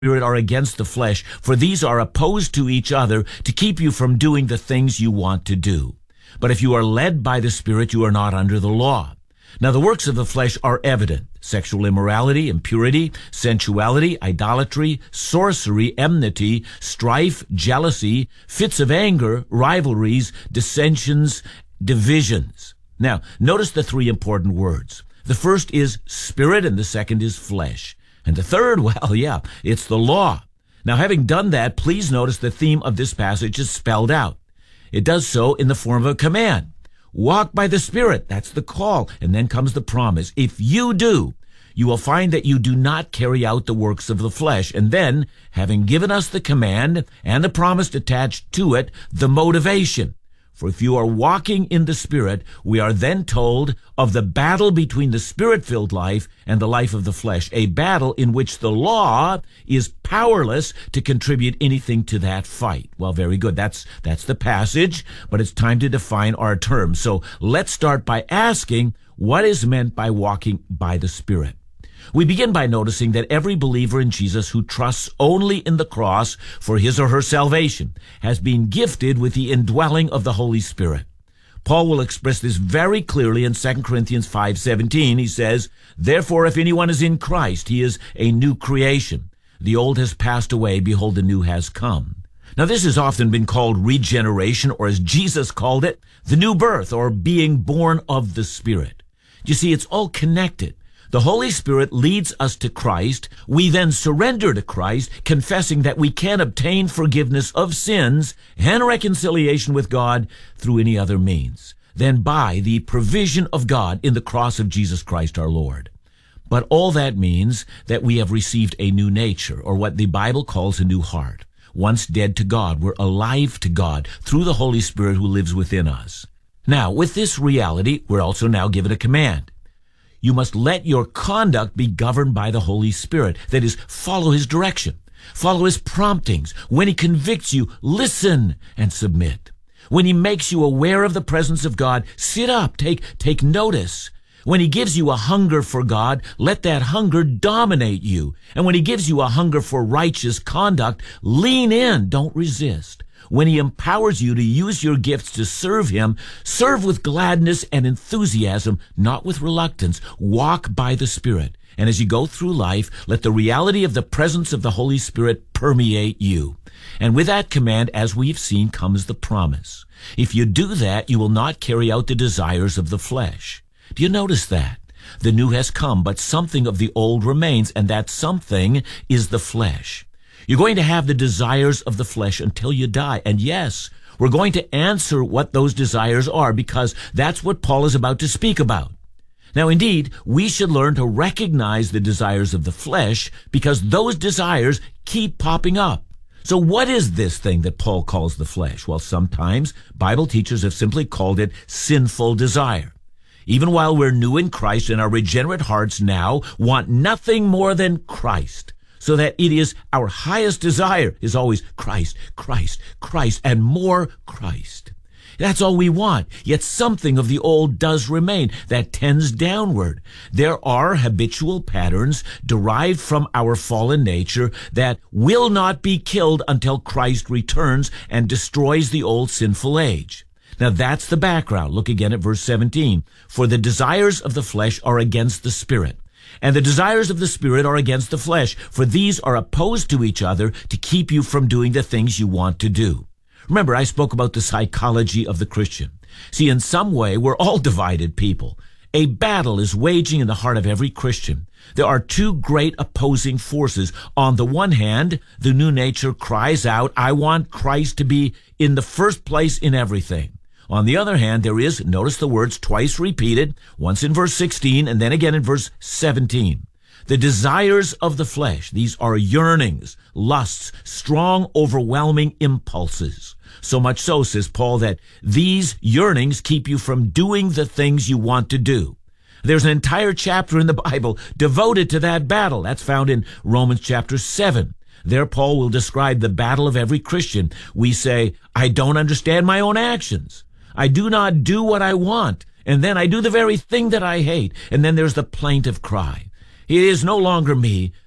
Spirit are against the flesh, for these are opposed to each other to keep you from doing the things you want to do. But if you are led by the Spirit, you are not under the law. Now the works of the flesh are evident: sexual immorality, impurity, sensuality, idolatry, sorcery, enmity, strife, jealousy, fits of anger, rivalries, dissensions, divisions. Now, notice the three important words. The first is spirit and the second is flesh. And the third, well, it's the law. Now, having done that, please notice the theme of this passage is spelled out. It does so in the form of a command. Walk by the Spirit. That's the call. And then comes the promise. If you do, you will find that you do not carry out the works of the flesh. And then, having given us the command and the promise attached to it, the motivation. For if you are walking in the Spirit, we are then told of the battle between the Spirit-filled life and the life of the flesh, a battle in which the law is powerless to contribute anything to that fight. Well, very good. That's the passage, but it's time to define our terms. So let's start by asking, what is meant by walking by the Spirit? We begin by noticing that every believer in Jesus who trusts only in the cross for his or her salvation has been gifted with the indwelling of the Holy Spirit. Paul will express this very clearly in 2 Corinthians 5:17. He says, "Therefore, if anyone is in Christ, he is a new creation. The old has passed away, behold, the new has come." Now, this has often been called regeneration, or as Jesus called it, the new birth, or being born of the Spirit. You see, it's all connected. The Holy Spirit leads us to Christ. We then surrender to Christ, confessing that we can obtain forgiveness of sins and reconciliation with God through any other means than by the provision of God in the cross of Jesus Christ our Lord. But all that means that we have received a new nature, or what the Bible calls a new heart. Once dead to God, we're alive to God through the Holy Spirit who lives within us. Now, with this reality, we're also now given a command. You must let your conduct be governed by the Holy Spirit. That is, follow his direction. Follow his promptings. When he convicts you, listen and submit. When he makes you aware of the presence of God, sit up, take notice. When he gives you a hunger for God, let that hunger dominate you. And when he gives you a hunger for righteous conduct, lean in, don't resist. When he empowers you to use your gifts to serve him, serve with gladness and enthusiasm, not with reluctance. Walk by the Spirit. And as you go through life, let the reality of the presence of the Holy Spirit permeate you. And with that command, as we've seen, comes the promise. If you do that, you will not carry out the desires of the flesh. Do you notice that? The new has come, but something of the old remains, and that something is the flesh. You're going to have the desires of the flesh until you die. And yes, we're going to answer what those desires are, because that's what Paul is about to speak about. Now, indeed, we should learn to recognize the desires of the flesh, because those desires keep popping up. So what is this thing that Paul calls the flesh? Well, sometimes Bible teachers have simply called it sinful desire. Even while we're new in Christ and our regenerate hearts now want nothing more than Christ, so that it is our highest desire is always Christ, Christ, Christ, and more Christ. That's all we want. Yet something of the old does remain that tends downward. There are habitual patterns derived from our fallen nature that will not be killed until Christ returns and destroys the old sinful age. Now that's the background. Look again at verse 17. For the desires of the flesh are against the Spirit, and the desires of the Spirit are against the flesh, for these are opposed to each other to keep you from doing the things you want to do. Remember, I spoke about the psychology of the Christian. See, in some way, we're all divided people. A battle is waging in the heart of every Christian. There are two great opposing forces. On the one hand, the new nature cries out, I want Christ to be in the first place in everything. On the other hand, there is, notice the words twice repeated, once in verse 16 and then again in verse 17. The desires of the flesh, these are yearnings, lusts, strong, overwhelming impulses. So much so, says Paul, that these yearnings keep you from doing the things you want to do. There's an entire chapter in the Bible devoted to that battle. That's found in Romans chapter 7. There Paul will describe the battle of every Christian. We say, I don't understand my own actions. I do not do what I want. And then I do the very thing that I hate. And then there's the plaintive cry. It is no longer me,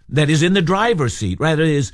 that is in the driver's seat, rather is